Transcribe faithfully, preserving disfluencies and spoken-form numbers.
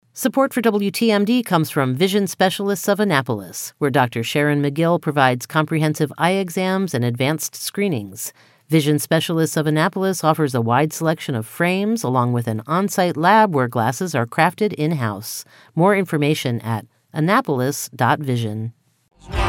Support for W T M D comes from Vision Specialists of Annapolis, where Doctor Sharon McGill provides comprehensive eye exams and advanced screenings. Vision Specialists of Annapolis offers a wide selection of frames along with an on-site lab where glasses are crafted in-house. More information at annapolis dot vision.